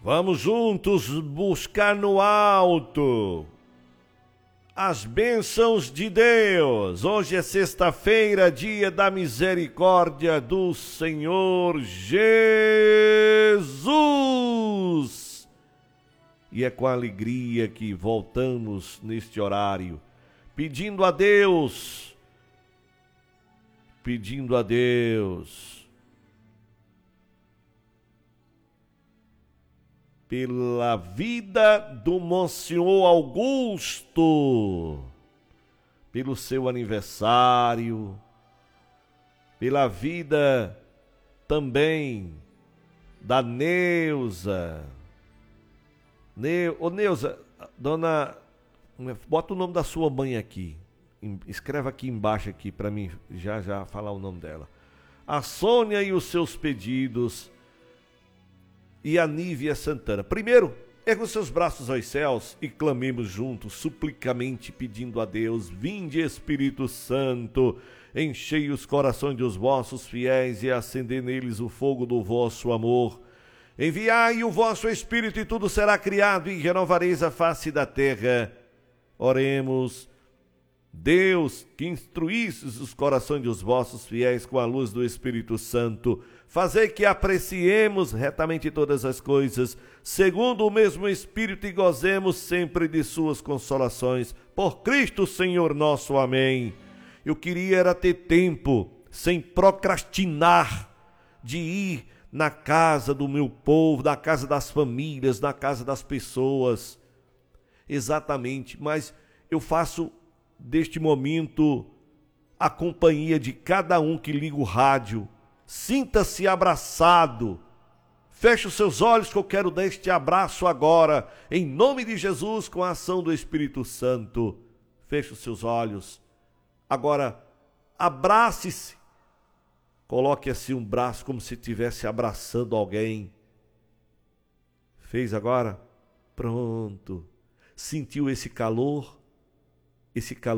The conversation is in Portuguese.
Vamos juntos buscar no alto as bênçãos de Deus. Hoje é sexta-feira, dia da misericórdia do Senhor Jesus. E é com alegria que voltamos neste horário, pedindo a Deus, pela vida do Monsenhor Augusto, pelo seu aniversário, pela vida também da Neuza. Neuza, dona, bota o nome da sua mãe aqui, escreve aqui embaixo aqui para mim já falar o nome dela. A Sônia e os seus pedidos, e a Nívia Santana. Primeiro, erga os seus braços aos céus e clamemos juntos, suplicamente, pedindo a Deus: vinde Espírito Santo, enchei os corações dos vossos fiéis e acendei neles o fogo do vosso amor. Enviai o vosso Espírito e tudo será criado e renovareis a face da terra. Oremos. Deus, que instruístes os corações dos vossos fiéis com a luz do Espírito Santo, fazei que apreciemos retamente todas as coisas, segundo o mesmo Espírito, e gozemos sempre de suas consolações. Por Cristo Senhor nosso. Amém. Eu queria era ter tempo, sem procrastinar, de ir na casa do meu povo, na casa das famílias, na casa das pessoas. Exatamente, mas eu faço deste momento a companhia de cada um que liga o rádio. Sinta-se abraçado. Feche os seus olhos que eu quero dar este abraço agora, em nome de Jesus, com a ação do Espírito Santo. Feche os seus olhos. Agora, abrace-se. Coloque assim um braço como se estivesse abraçando alguém. Fez agora? Pronto. Sentiu esse calor? Esse calor